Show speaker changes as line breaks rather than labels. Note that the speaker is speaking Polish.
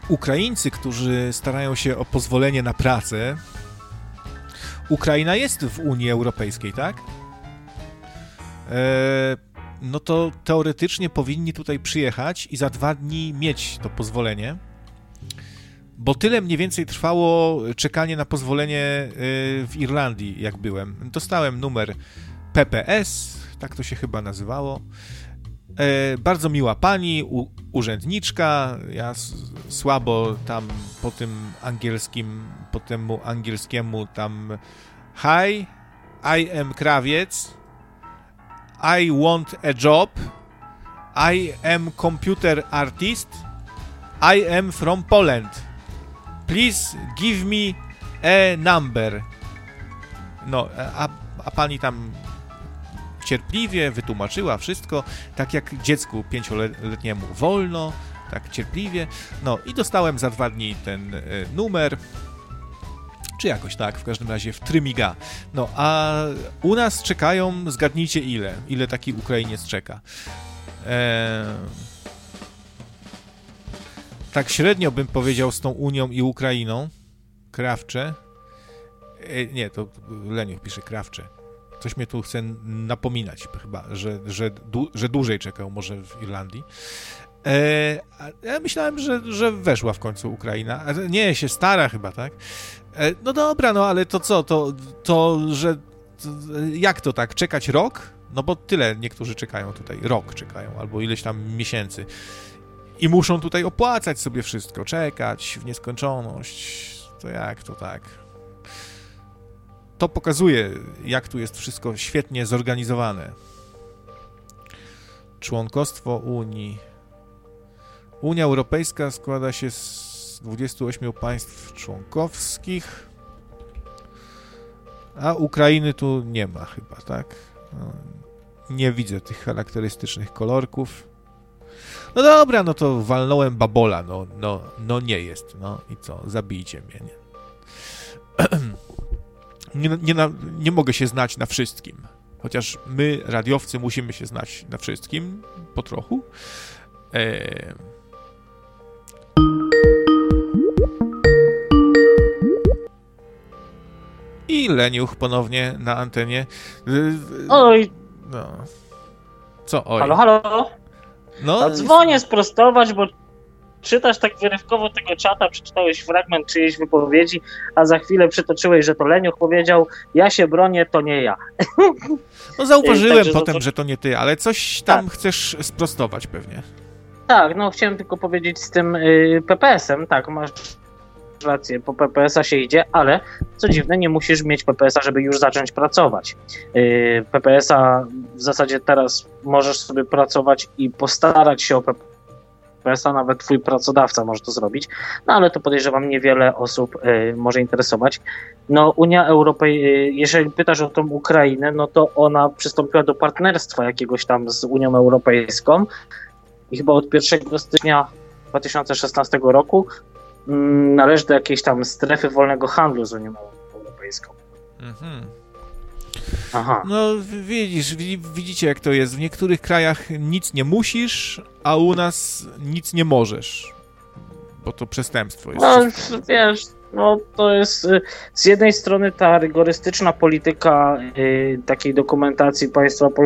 Ukraińcy, którzy starają się o pozwolenie na pracę, Ukraina jest w Unii Europejskiej, tak? No to teoretycznie powinni tutaj przyjechać i za 2 dni mieć to pozwolenie, bo tyle mniej więcej trwało czekanie na pozwolenie w Irlandii, jak byłem. Dostałem numer PPS, tak to się chyba nazywało. Bardzo miła pani, urzędniczka, ja słabo tam po temu angielskiemu tam hi, I am Krawiec, I want a job, I am computer artist, I am from Poland, please give me a number. No, a pani tam cierpliwie wytłumaczyła wszystko, tak jak dziecku 5-letniemu wolno, tak cierpliwie. No i dostałem za 2 dni ten numer, czy jakoś tak, w każdym razie w trymiga. No a u nas czekają, zgadnijcie ile taki Ukrainiec czeka. Tak średnio bym powiedział z tą Unią i Ukrainą. Krawcze. Nie, to Leniuch pisze Krawcze. Coś mnie tu chce napominać chyba, że dłużej czekał może w Irlandii. Ja myślałem, że weszła w końcu Ukraina. Nie, się stara chyba, tak? No dobra, no ale to co? Jak to tak? Czekać rok? No bo tyle niektórzy czekają tutaj. Rok czekają, albo ileś tam miesięcy. I muszą tutaj opłacać sobie wszystko. Czekać w nieskończoność. To jak to tak? To pokazuje, jak tu jest wszystko świetnie zorganizowane. Członkostwo Unii. Unia Europejska składa się z 28 państw członkowskich, a Ukrainy tu nie ma chyba, tak? No, nie widzę tych charakterystycznych kolorków. No dobra, no to walnąłem babola, no nie jest, no i co, zabijcie mnie, nie mogę się znać na wszystkim, chociaż my, radiowcy, musimy się znać na wszystkim, po trochu. I Leniuch ponownie na antenie.
Oj.
No. Co oj?
Halo, halo.
No,
dzwonię sprostować, bo czytasz tak wyrywkowo tego czata, przeczytałeś fragment czyjejś wypowiedzi, a za chwilę przytoczyłeś, że to Leniuch powiedział, ja się bronię, to nie ja.
No zauważyłem potem, że to nie ty, ale coś tam chcesz sprostować pewnie.
Tak, no chciałem tylko powiedzieć z tym PPS-em, tak, masz rację, po PPS-a się idzie, ale co dziwne, nie musisz mieć PPS-a, żeby już zacząć pracować. PPS-a w zasadzie teraz możesz sobie pracować i postarać się o PPS-a, nawet twój pracodawca może to zrobić, no ale to podejrzewam niewiele osób może interesować. No Unia Europejska, jeżeli pytasz o tą Ukrainę, no to ona przystąpiła do partnerstwa jakiegoś tam z Unią Europejską i chyba od 1 stycznia 2016 roku należy do jakiejś tam strefy wolnego handlu z Unią Europejską.
Mhm.
Aha.
No widzicie jak to jest. W niektórych krajach nic nie musisz, a u nas nic nie możesz. Bo to przestępstwo jest.
No wiesz, no to jest z jednej strony ta rygorystyczna polityka takiej dokumentacji państwa